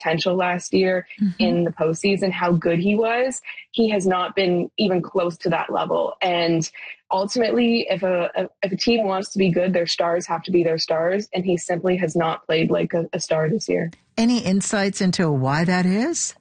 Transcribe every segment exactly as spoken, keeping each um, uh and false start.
potential last year mm-hmm. in the postseason, how good he was, he has not been even close to that level. And ultimately, if a, a if a team wants to be good, their stars have to be their stars. And he simply has not played like a, a star this year. Any insights into why that is?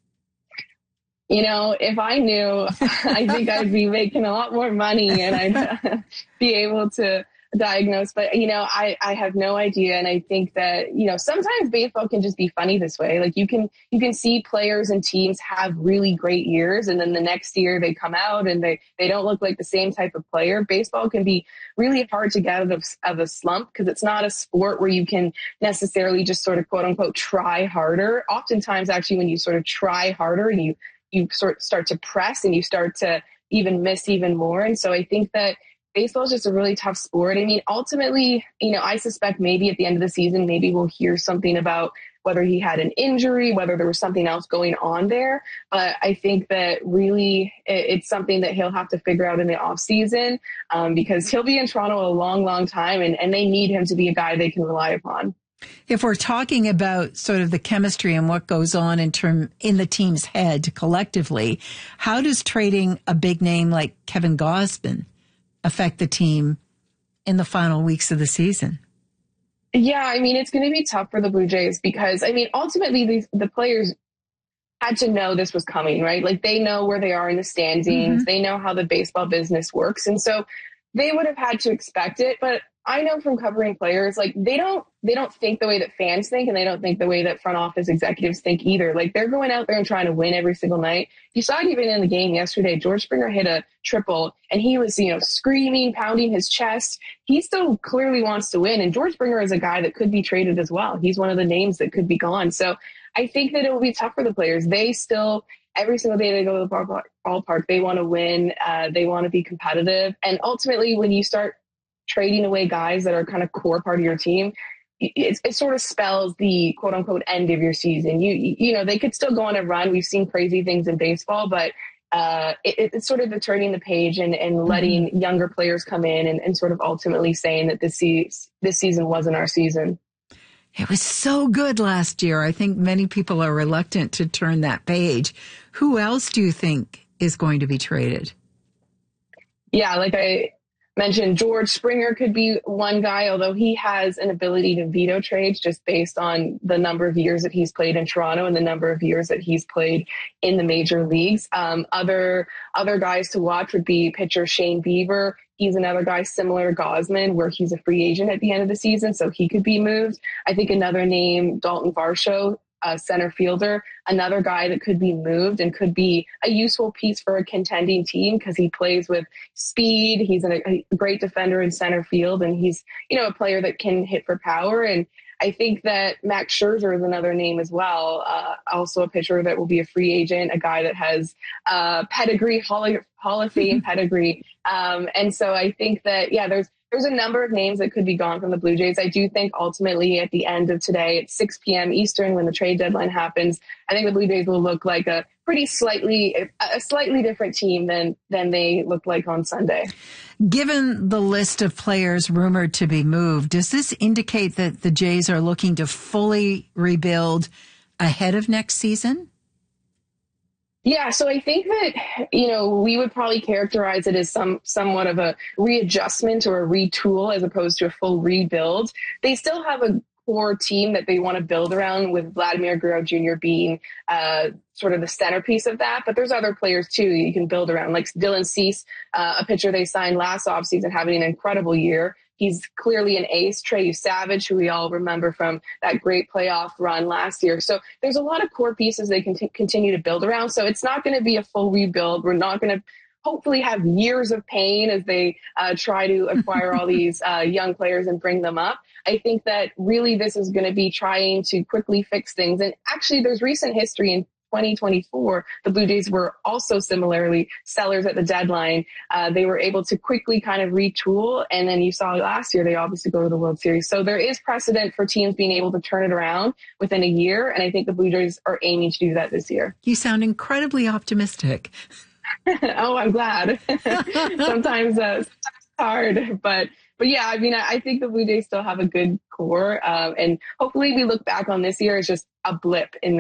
You know, if I knew, I think I'd be making a lot more money and I'd uh, be able to diagnose. But, you know, I, I have no idea. And I think that, you know, sometimes baseball can just be funny this way. Like you can you can see players and teams have really great years. And then the next year they come out and they, they don't look like the same type of player. Baseball can be really hard to get out of, of a slump because it's not a sport where you can necessarily just sort of, quote unquote, try harder. Oftentimes, actually, when you sort of try harder and you you sort of start to press and you start to even miss even more. And so I think that baseball is just a really tough sport. I mean, ultimately, you know, I suspect maybe at the end of the season, maybe we'll hear something about whether he had an injury, whether there was something else going on there. But I think that really it's something that he'll have to figure out in the off season um, because he'll be in Toronto a long, long time and, and they need him to be a guy they can rely upon. If we're talking about sort of the chemistry and what goes on in term in the team's head collectively, how does trading a big name like Kevin Gausman affect the team in the final weeks of the season? Yeah, I mean, it's going to be tough for the Blue Jays because, I mean, ultimately the, the players had to know this was coming, right? Like they know where they are in the standings. Mm-hmm. They know how the baseball business works. And so they would have had to expect it. But I know from covering players, like they don't, they don't think the way that fans think and they don't think the way that front office executives think either. Like they're going out there and trying to win every single night. You saw it even in the game yesterday. George Springer hit a triple and he was, you know, screaming, pounding his chest. He still clearly wants to win. And George Springer is a guy that could be traded as well. He's one of the names that could be gone. So I think that it will be tough for the players. They still, every single day they go to the ballpark, they want to win. Uh, they want to be competitive. And ultimately, when you start trading away guys that are kind of core part of your team, it, it sort of spells the quote unquote end of your season. You, you know, they could still go on a run. We've seen crazy things in baseball, but uh, it, it's sort of the turning the page and, and letting mm-hmm. younger players come in and, and sort of ultimately saying that this, se- this season wasn't our season. It was so good last year. I think many people are reluctant to turn that page. Who else do you think is going to be traded? Yeah, like I mentioned, George Springer could be one guy, although he has an ability to veto trades just based on the number of years that he's played in Toronto and the number of years that he's played in the major leagues. Um, other other guys to watch would be pitcher Shane Bieber. He's another guy similar to Gausman, where he's a free agent at the end of the season, so he could be moved. I think another name, Dalton Varsho, a center fielder, another guy that could be moved and could be a useful piece for a contending team because he plays with speed. He's a, a great defender in center field, and he's, you know, a player that can hit for power. And I think that Max Scherzer is another name as well, uh, also a pitcher that will be a free agent, a guy that has uh, pedigree, Hall of, Hall of Fame pedigree. Um, and so I think that, yeah, there's There's a number of names that could be gone from the Blue Jays. I do think ultimately at the end of today at six p.m. Eastern, when the trade deadline happens, I think the Blue Jays will look like a pretty slightly, a slightly different team than, than they looked like on Sunday. Given the list of players rumored to be moved, does this indicate that the Jays are looking to fully rebuild ahead of next season? Yeah, so I think that, you know, we would probably characterize it as some somewhat of a readjustment or a retool as opposed to a full rebuild. They still have a core team that they want to build around, with Vladimir Guerrero Junior being uh, sort of the centerpiece of that. But there's other players, too, you can build around, like Dylan Cease, uh, a pitcher they signed last offseason, having an incredible year. He's clearly an ace. Trey Savage, who we all remember from that great playoff run last year. So there's a lot of core pieces they can t- continue to build around. So it's not going to be a full rebuild. We're not going to hopefully have years of pain as they uh, try to acquire all these uh, young players and bring them up. I think that really this is going to be trying to quickly fix things. And actually, there's recent history in twenty twenty-four, the Blue Jays were also similarly sellers at the deadline. Uh, they were able to quickly kind of retool. And then you saw last year, they obviously go to the World Series. So there is precedent for teams being able to turn it around within a year. And I think the Blue Jays are aiming to do that this year. You sound incredibly optimistic. Oh, I'm glad. Sometimes uh, it's hard, but but yeah, I mean, I, I think the Blue Jays still have a good core. Um, and hopefully we look back on this year as just a blip in